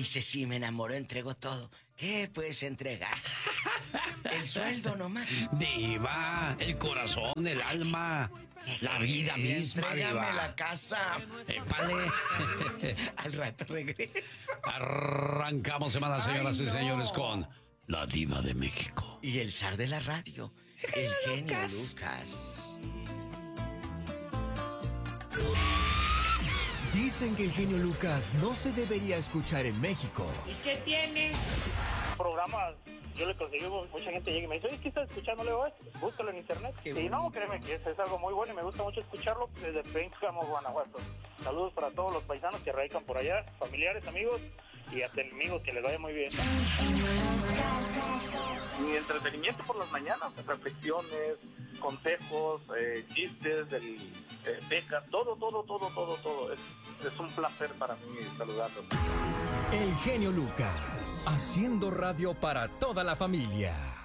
Dice, sí, me enamoró, entregó todo. ¿Qué puedes entregar? El sueldo nomás. Diva, el corazón, el alma, la vida misma, Entrégame Diva. la casa. Épale. Al rato regreso. Arrancamos semana, señoras Ay, y no. señores, con la Diva de México. Y el zar de la radio, el genio Lucas. Dicen que el genio Lucas no se debería escuchar en México. ¿Y qué tiene? Programas, yo le conseguí, mucha gente llega y me dice, oye, ¿qué estás escuchando? Le digo, búscalo en internet. Y no, créeme que es algo muy bueno y me gusta mucho escucharlo desde Pénjamo, Guanajuato. Saludos para todos los paisanos que radican por allá, familiares, amigos y hasta enemigos, que les vaya muy bien. Mi entretenimiento por las mañanas, reflexiones, consejos, chistes, becas, todo. Es un placer para mí saludarlos. El genio Lucas, haciendo radio para toda la familia.